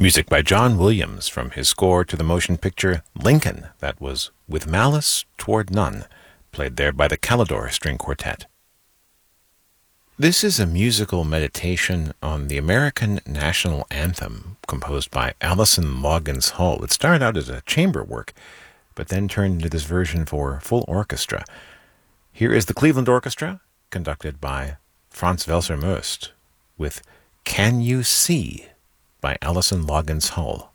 Music by John Williams from his score to the motion picture Lincoln, that was With Malice Toward None, played there by the Calidore String Quartet. This is a musical meditation on the American National Anthem, composed by Allison Loggins Hull. It started out as a chamber work, but then turned into this version for full orchestra. Here is the Cleveland Orchestra, conducted by Franz Welser-Möst, with Can You See by Allison Loggins Hull.